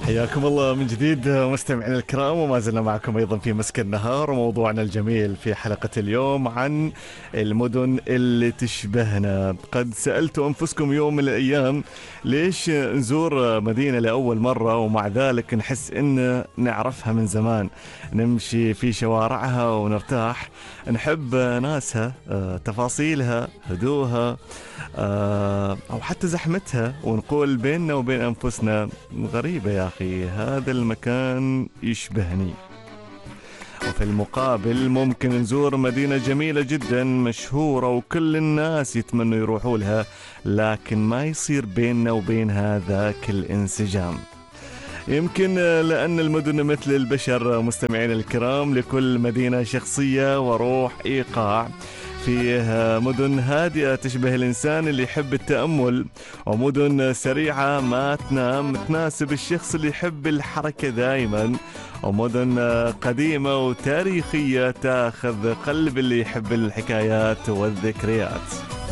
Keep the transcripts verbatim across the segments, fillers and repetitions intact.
حياكم الله من جديد مستمعينا الكرام، وما زلنا معكم أيضا في مسك النهار، وموضوعنا الجميل في حلقة اليوم عن المدن اللي تشبهنا. قد سألتوا أنفسكم يوم من الأيام ليش نزور مدينة لأول مرة ومع ذلك نحس إن نعرفها من زمان، نمشي في شوارعها ونرتاح، نحب ناسها، تفاصيلها، هدوءها، أو حتى زحمتها، ونقول بيننا وبين أنفسنا غريبة يا أخي، هذا المكان يشبهني. وفي المقابل ممكن نزور مدينة جميلة جدا مشهورة وكل الناس يتمنوا يروحوا لها، لكن ما يصير بيننا وبين هذاك الانسجام. يمكن لأن المدن مثل البشر مستمعين الكرام، لكل مدينة شخصية وروح إيقاع. فيه مدن هادئة تشبه الإنسان اللي يحب التأمل، ومدن سريعة ما تنام تناسب الشخص اللي يحب الحركة دائما، ومدن قديمة وتاريخية تاخذ قلب اللي يحب الحكايات والذكريات.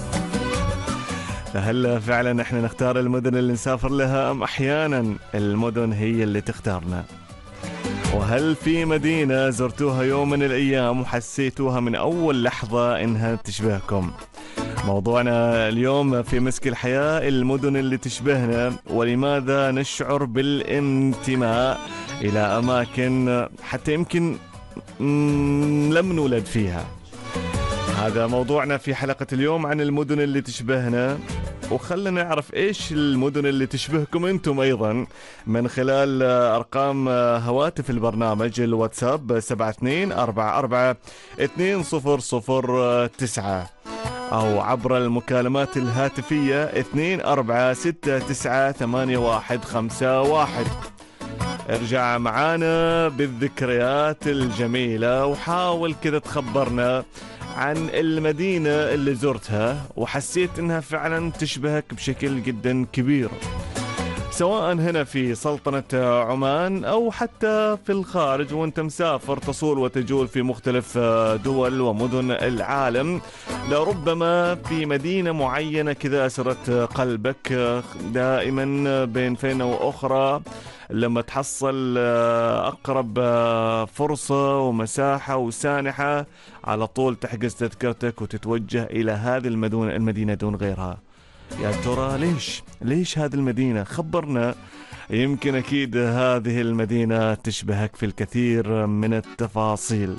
فهل فعلا احنا نختار المدن اللي نسافر لها، أم أحيانا المدن هي اللي تختارنا؟ وهل في مدينة زرتوها يوم من الأيام وحسيتوها من أول لحظة إنها تشبهكم؟ موضوعنا اليوم في مسك الحياة، المدن اللي تشبهنا، ولماذا نشعر بالانتماء إلى أماكن حتى يمكن لم نولد فيها. هذا موضوعنا في حلقة اليوم عن المدن اللي تشبهنا، وخلنا نعرف ايش المدن اللي تشبهكم انتم ايضا من خلال ارقام هواتف البرنامج، الواتساب سبعة اثنين أربعة أربعة اثنين صفر صفر تسعة، او عبر المكالمات الهاتفية اثنين أربعة ستة تسعة ثمانية واحد خمسة واحد. ارجع معانا بالذكريات الجميلة وحاول كذا تخبرنا عن المدينة اللي زرتها وحسيت انها فعلا تشبهك بشكل جدا كبير، سواء هنا في سلطنة عمان او حتى في الخارج وانت مسافر تصول وتجول في مختلف دول ومدن العالم. لربما في مدينة معينة كذا أسرت قلبك دائما، بين فينة وأخرى لما تحصل أقرب فرصة ومساحة وسانحة على طول تحجز تذكرتك وتتوجه إلى هذه المدينة المدينة دون غيرها. يا ترى ليش؟ ليش هذه المدينة؟ خبرنا. يمكن أكيد هذه المدينة تشبهك في الكثير من التفاصيل،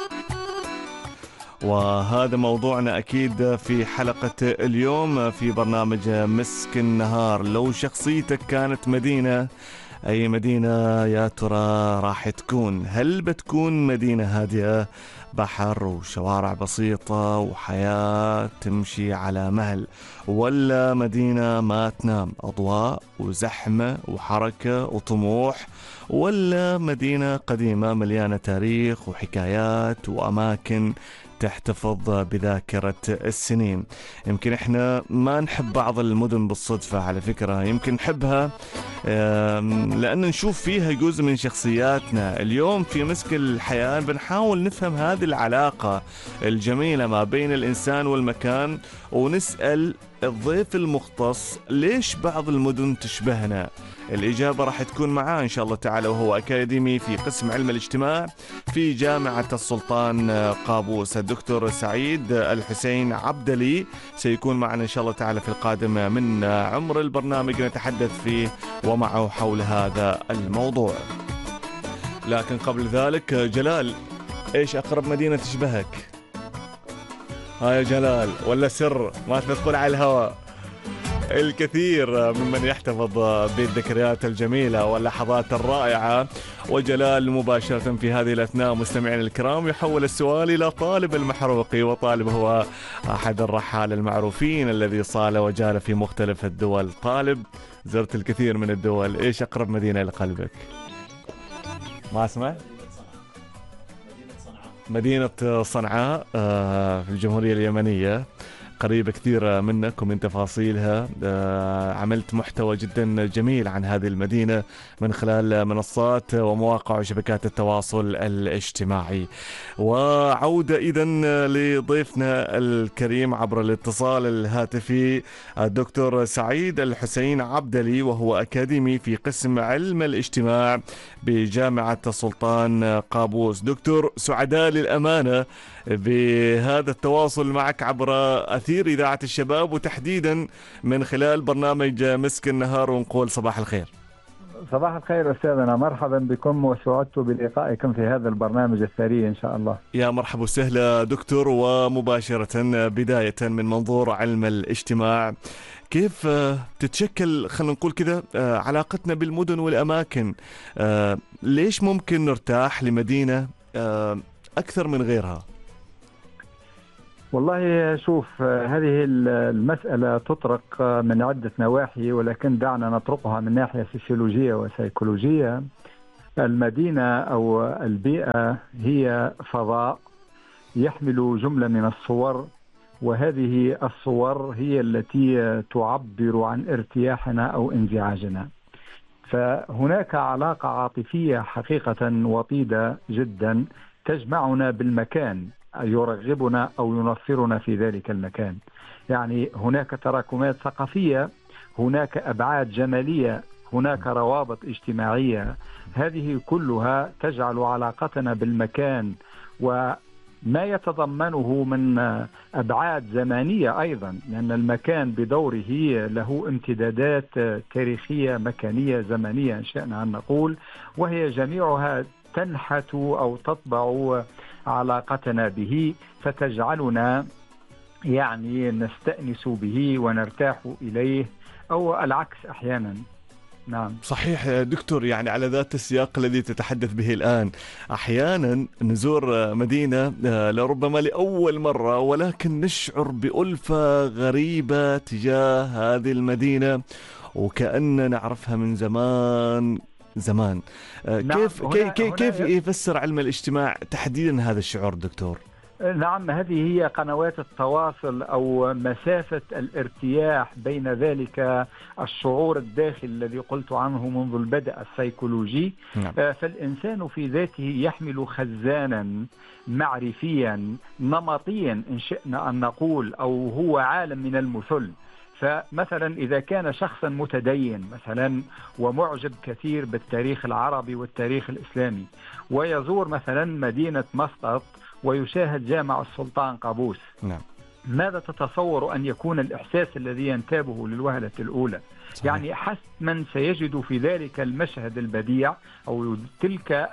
وهذا موضوعنا أكيد في حلقة اليوم في برنامج مسك النهار. لو شخصيتك كانت مدينة، أي مدينة يا ترى راح تكون؟ هل بتكون مدينة هادئة، بحر وشوارع بسيطة وحياة تمشي على مهل، ولا مدينة ما تنام، أضواء وزحمة وحركة وطموح، ولا مدينة قديمة مليانة تاريخ وحكايات وأماكن تحتفظ بذاكرة السنين؟ يمكن احنا ما نحب بعض المدن بالصدفة على فكرة، يمكن نحبها لأن نشوف فيها جزء من شخصياتنا. اليوم في مسك الحياة بنحاول نفهم هذه العلاقة الجميلة ما بين الإنسان والمكان، ونسأل الضيف المختص ليش بعض المدن تشبهنا. الإجابة راح تكون معاه إن شاء الله تعالى، وهو أكاديمي في قسم علم الاجتماع في جامعة السلطان قابوس، الدكتور سعيد الحسين عبدلي، سيكون معنا إن شاء الله تعالى في القادم من عمر البرنامج نتحدث فيه ومعه حول هذا الموضوع. لكن قبل ذلك جلال، إيش أقرب مدينة تشبهك؟ ها يا جلال، ولا سر ما تدخل على الهواء؟ الكثير ممن يحتفظ بالذكريات الجميلة واللحظات الرائعة، وجلال مباشرة في هذه الأثناء مستمعين الكرام يحول السؤال إلى طالب المحروقي، وطالب هو أحد الرحال المعروفين الذي صال وجال في مختلف الدول. طالب زرت الكثير من الدول، إيش أقرب مدينة لقلبك؟ ما أسمع؟ مدينة صنعاء في الجمهورية اليمنية، قريبة كثيرة منك ومن تفاصيلها. عملت محتوى جدا جميل عن هذه المدينة من خلال منصات ومواقع وشبكات التواصل الاجتماعي. وعودة إذن لضيفنا الكريم عبر الاتصال الهاتفي الدكتور سعيد الحسين عبدلي، وهو أكاديمي في قسم علم الاجتماع بجامعة السلطان قابوس. دكتور، سعداء للأمانة بهذا التواصل معك عبر أثير إذاعة الشباب، وتحديدا من خلال برنامج مسك النهار، ونقول صباح الخير. صباح الخير أستاذنا، مرحبا بكم وسعدت بلقائكم في هذا البرنامج الثري إن شاء الله. يا مرحبا وسهلا دكتور. ومباشرة بداية من منظور علم الاجتماع، كيف تتشكل خلينا نقول كذا علاقتنا بالمدن والأماكن؟ ليش ممكن نرتاح لمدينة أكثر من غيرها؟ والله شوف، هذه المسألة تطرق من عدة نواحي، ولكن دعنا نطرقها من ناحية فسيولوجية وسيكولوجية. المدينة أو البيئة هي فضاء يحمل جملة من الصور، وهذه الصور هي التي تعبر عن ارتياحنا أو انزعاجنا. فهناك علاقة عاطفية حقيقة وطيدة جدا تجمعنا بالمكان، يرغبنا أو ينفرنا في ذلك المكان. يعني هناك تراكمات ثقافية، هناك أبعاد جمالية، هناك روابط اجتماعية، هذه كلها تجعل علاقتنا بالمكان وما يتضمنه من أبعاد زمانية أيضا، لأن المكان بدوره له امتدادات تاريخية مكانية زمنية إن شئنا أن نقول، وهي جميعها تنحت أو تطبع علاقتنا به، فتجعلنا يعني نستأنس به ونرتاح إليه، أو العكس أحيانا. نعم صحيح دكتور. يعني على ذات السياق الذي تتحدث به الآن، أحيانا نزور مدينة لربما لأول مرة، ولكن نشعر بألفة غريبة تجاه هذه المدينة وكأننا نعرفها من زمان زمان. نعم. كيف هنا كيف كيف هنا يفسر علم الاجتماع تحديدا هذا الشعور دكتور؟ نعم، هذه هي قنوات التواصل أو مسافة الارتياح بين ذلك الشعور الداخلي الذي قلت عنه منذ البدء السيكولوجي. نعم. فالإنسان في ذاته يحمل خزانا معرفيا نمطيا إن شئنا أن نقول، أو هو عالم من المثل. فمثلا إذا كان شخصا متدين مثلا ومعجب كثير بالتاريخ العربي والتاريخ الإسلامي، ويزور مثلا مدينة مسقط ويشاهد جامع السلطان قابوس، نعم. ماذا تتصور أن يكون الإحساس الذي ينتابه للوهلة الأولى؟ صحيح. يعني حتما سيجد في ذلك المشهد البديع أو تلك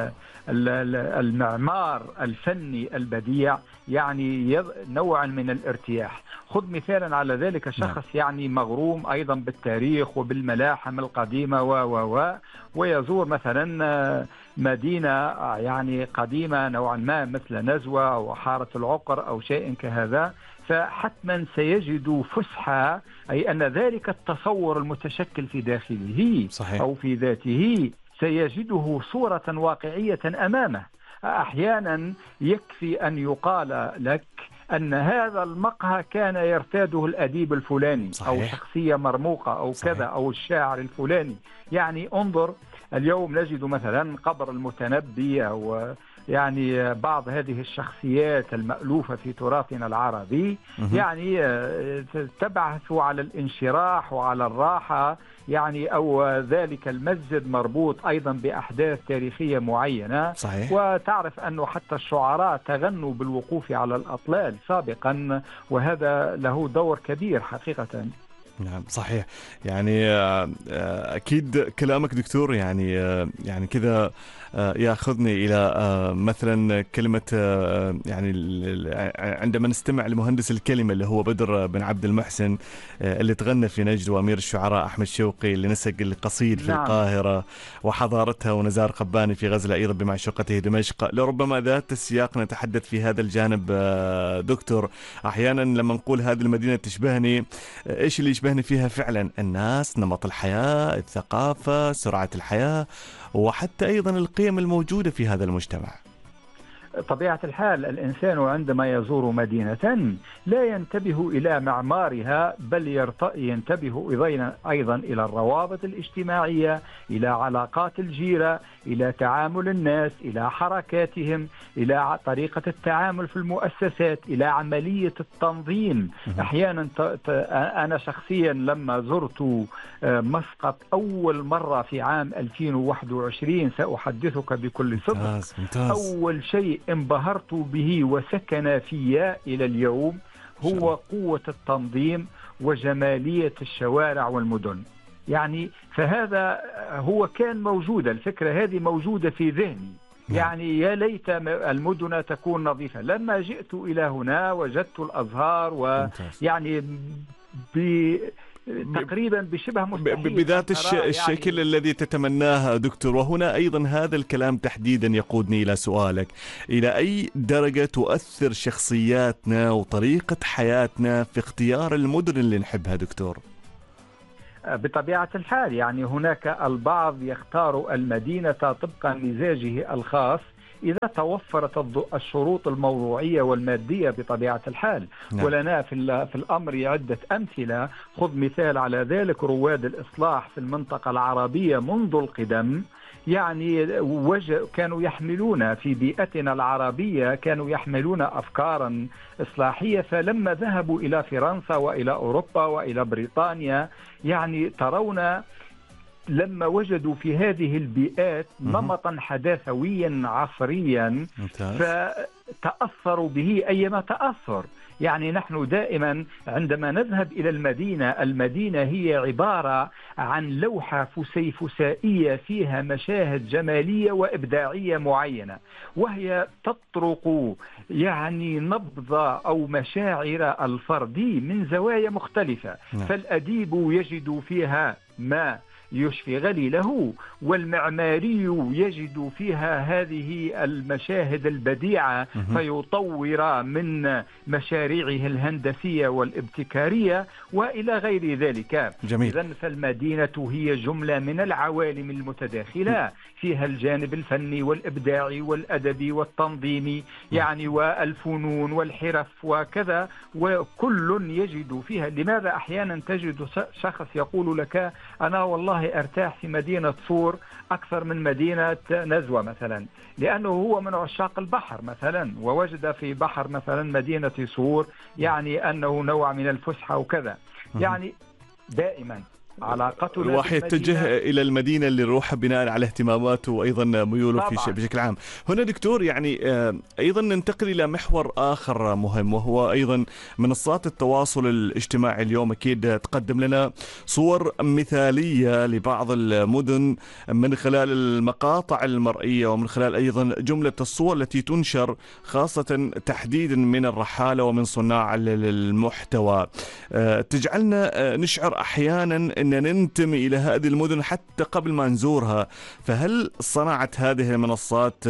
المعمار الفني البديع يعني نوعا من الارتياح. خذ مثالا على ذلك شخص نعم. يعني مغروم أيضا بالتاريخ وبالملاحم القديمة و و و ويزور مثلا مدينة يعني قديمة نوعا ما مثل نزوة أو حارة العقر أو شيء كهذا، فحتما سيجد فسحة، أي أن ذلك التصور المتشكل في داخله صحيح. أو في ذاته سيجده صورة واقعية أمامه. أحيانا يكفي أن يقال لك أن هذا المقهى كان يرتاده الأديب الفلاني صحيح. أو شخصية مرموقة أو صحيح. كذا أو الشاعر الفلاني. يعني انظر، اليوم نجد مثلا قبر المتنبي أو يعني بعض هذه الشخصيات المألوفة في تراثنا العربي يعني تبعث على الانشراح وعلى الراحة، يعني أو ذلك المسجد مربوط أيضا بأحداث تاريخية معينة صحيح. وتعرف أنه حتى الشعراء تغنوا بالوقوف على الأطلال سابقا، وهذا له دور كبير حقيقة. نعم صحيح. يعني أكيد كلامك دكتور يعني يعني كذا ياخذني إلى مثلا كلمة، يعني عندما نستمع لمهندس الكلمة اللي هو بدر بن عبد المحسن اللي تغنى في نجد، وأمير الشعراء أحمد شوقي اللي نسق القصيد في نعم. القاهرة وحضارتها، ونزار قباني في غزل أيضا بمعشوقته دمشق. لربما ذات السياق نتحدث في هذا الجانب دكتور. أحيانا لما نقول هذه المدينة تشبهني، إيش اللي يشبهني فيها فعلا؟ الناس، نمط الحياة، الثقافة، سرعة الحياة، وحتى أيضا القيم الموجودة في هذا المجتمع. طبيعة الحال الإنسان عندما يزور مدينة لا ينتبه إلى معمارها، بل ينتبه أيضا إلى الروابط الاجتماعية، إلى علاقات الجيرة، إلى تعامل الناس، إلى حركاتهم، إلى طريقة التعامل في المؤسسات، إلى عملية التنظيم. أحيانا أنا شخصيا لما زرت مسقط أول مرة في عام ألفين وواحد وعشرين سأحدثك بكل صدق، ممتاز ممتاز. أول شيء انبهرت به وسكن في إلى اليوم هو قوة التنظيم وجمالية الشوارع والمدن. يعني فهذا هو كان موجود، الفكرة هذه موجودة في ذهني، يعني يا ليت المدن تكون نظيفة. لما جئت إلى هنا وجدت الأزهار ويعني ب تقريبا بشبه مستحيل بذات الش... يعني الشكل الذي تتمناه دكتور. وهنا أيضا هذا الكلام تحديدا يقودني إلى سؤالك، إلى أي درجة تؤثر شخصياتنا وطريقة حياتنا في اختيار المدن اللي نحبها دكتور؟ بطبيعة الحال يعني هناك البعض يختار المدينة طبقا مزاجه الخاص إذا توفرت الشروط الموضوعية والمادية بطبيعة الحال. نعم. ولنا في, في الأمر عدة أمثلة. خذ مثال على ذلك، رواد الإصلاح في المنطقة العربية منذ القدم يعني وجه كانوا يحملون في بيئتنا العربية، كانوا يحملون أفكارا إصلاحية، فلما ذهبوا إلى فرنسا وإلى أوروبا وإلى بريطانيا يعني ترون لما وجدوا في هذه البيئات نمطا حداثويا عصريا فتأثروا به أيما تأثر. يعني نحن دائما عندما نذهب إلى المدينة، المدينة هي عبارة عن لوحة فسيفسائية فيها مشاهد جمالية وإبداعية معينة، وهي تطرق يعني نبض أو مشاعر الفردي من زوايا مختلفة. فالأديب يجد فيها ما يشفي غليله، والمعماري يجد فيها هذه المشاهد البديعة فيطور من مشاريعه الهندسية والابتكارية وإلى غير ذلك. إذن فالمدينة هي جملة من العوالم المتداخلة، فيها الجانب الفني والإبداعي والأدبي والتنظيمي يعني والفنون والحرف وكذا، وكل يجد فيها. لماذا أحيانا تجد شخص يقول لك أنا والله ارتاح في مدينة صور أكثر من مدينة نزوة مثلا، لأنه هو من عشاق البحر مثلا، ووجد في بحر مثلا مدينة صور يعني أنه نوع من الفسحة وكذا. يعني دائما علاقته الواحد يتجه إلى المدينة اللي نروحها بناء على اهتماماته وأيضا ميوله في بشكل عام. هنا دكتور يعني أيضا ننتقل إلى محور آخر مهم، وهو أيضا منصات التواصل الاجتماعي. اليوم أكيد تقدم لنا صور مثالية لبعض المدن من خلال المقاطع المرئية ومن خلال أيضا جملة الصور التي تنشر خاصة تحديدا من الرحالة ومن صناع المحتوى، تجعلنا نشعر أحيانا أن ننتمي إلى هذه المدن حتى قبل ما نزورها. فهل صنعت هذه المنصات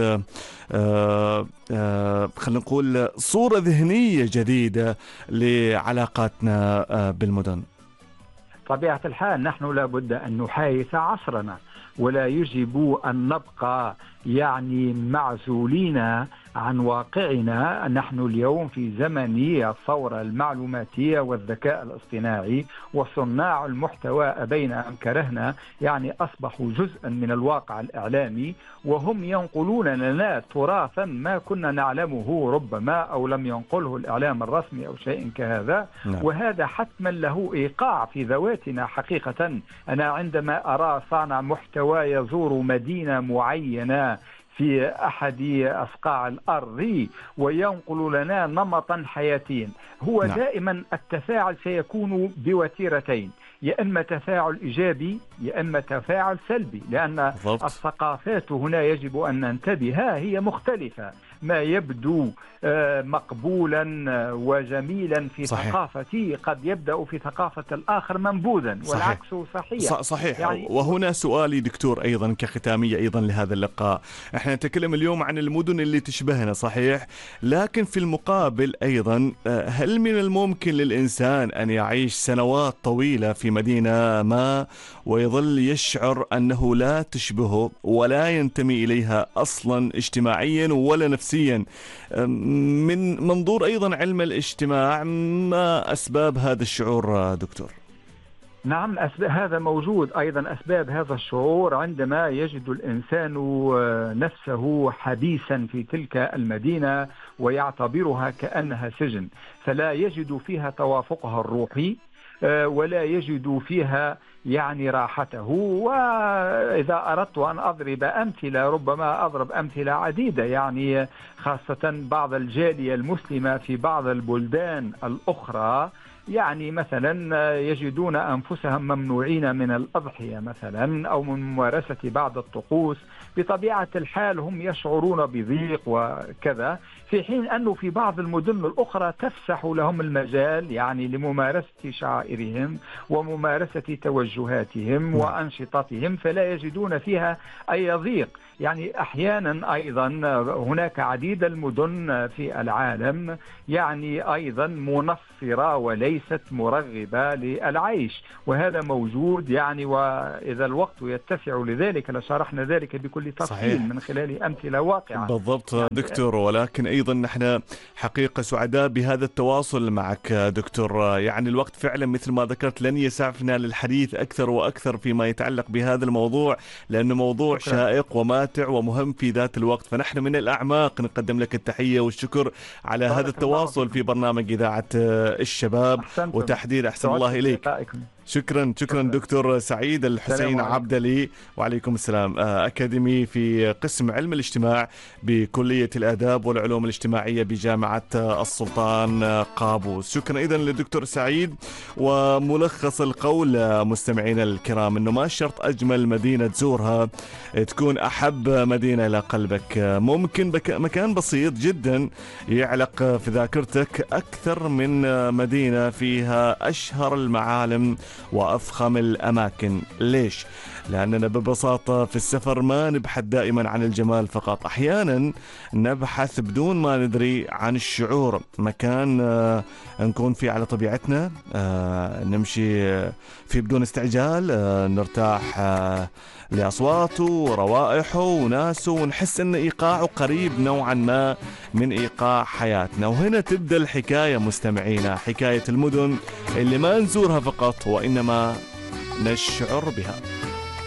خلينا نقول صورة ذهنية جديدة لعلاقاتنا بالمدن؟ طبيعة الحال نحن لابد أن نحايث عصرنا، ولا يجب أن نبقى يعني معزولين عن واقعنا. نحن اليوم في زمن الثورة المعلوماتية والذكاء الاصطناعي، وصناع المحتوى أبين أم كرهنا يعني أصبحوا جزءا من الواقع الإعلامي، وهم ينقلون لنا تراثا ما كنا نعلمه ربما أو لم ينقله الإعلام الرسمي أو شيء كهذا. نعم. وهذا حتما له إيقاع في ذواتنا حقيقة. أنا عندما أرى صانع محتوى يزور مدينة معينة في أحد أصقاع الأرض وينقل لنا نمطا حياتيا، هو نعم. دائما التفاعل سيكون بوتيرتين، يا إما تفاعل إيجابي يا إما تفاعل سلبي، لأن بالضبط. الثقافات هنا يجب أن ننتبه هي مختلفة. ما يبدو مقبولا وجميلا في صحيح. ثقافتي قد يبدأ في ثقافة الآخر منبوذا، والعكس صحيح. صحيح, صحيح. يعني وهنا سؤالي دكتور أيضا كختامية أيضا لهذا اللقاء، احنا نتكلم اليوم عن المدن اللي تشبهنا صحيح، لكن في المقابل أيضا هل من الممكن للإنسان أن يعيش سنوات طويلة في مدينة ما ويظل يشعر أنه لا تشبهه ولا ينتمي إليها أصلا اجتماعيا ولا نفسيا؟ نفسيا. من منظور أيضا علم الاجتماع، ما أسباب هذا الشعور دكتور؟ نعم، هذا موجود أيضا. أسباب هذا الشعور عندما يجد الإنسان نفسه حبيسا في تلك المدينة ويعتبرها كأنها سجن، فلا يجد فيها توافقها الروحي ولا يجد فيها يعني راحته. وإذا أردت أن أضرب أمثلة، ربما أضرب أمثلة عديدة، يعني خاصة بعض الجالية المسلمة في بعض البلدان الأخرى، يعني مثلا يجدون أنفسهم ممنوعين من الأضحية مثلا أو من ممارسة بعض الطقوس. بطبيعة الحال هم يشعرون بضيق وكذا، في حين أنه في بعض المدن الأخرى تفسح لهم المجال يعني لممارسة شعائرهم وممارسة توجهاتهم وأنشطتهم، فلا يجدون فيها أي ضيق. يعني أحيانا أيضا هناك عديد المدن في العالم يعني أيضا منفرة وليست مرغبة للعيش، وهذا موجود يعني، وإذا الوقت يتسع لذلك لشرحنا ذلك بكل تفصيل. صحيح. من خلال أمثلة واقعة. بالضبط يعني دكتور، ولكن أيضا نحن حقيقة سعداء بهذا التواصل معك دكتور. يعني الوقت فعلا مثل ما ذكرت لن يسعفنا للحديث أكثر وأكثر فيما يتعلق بهذا الموضوع، لأنه موضوع شكرا. شائق وماتع ومهم في ذات الوقت. فنحن من الأعماق نقدم لك التحية والشكر على هذا التواصل في برنامج إذاعة الشباب وتحديد أحسن الله إليك. شكرا شكرا دكتور سعيد الحسين عبدلي. وعليكم السلام. أكاديمي في قسم علم الاجتماع بكلية الآداب والعلوم الاجتماعية بجامعة السلطان قابوس. شكرا أيضا للدكتور سعيد. وملخص القول مستمعينا الكرام أنه ما شرط أجمل مدينة تزورها تكون أحب مدينة إلى قلبك. ممكن مكان بسيط جدا يعلق في ذاكرتك أكثر من مدينة فيها أشهر المعالم وأفخم الأماكن. ليش؟ لأننا ببساطة في السفر ما نبحث دائما عن الجمال فقط، أحيانا نبحث بدون ما ندري عن الشعور. مكان نكون فيه على طبيعتنا، نمشي فيه بدون استعجال، نرتاح لأصواته وروائحه وناسه ونحس أن إيقاعه قريب نوعا ما من إيقاع حياتنا. وهنا تبدأ الحكاية مستمعينا، حكاية المدن اللي ما نزورها فقط وإنما نشعر بها.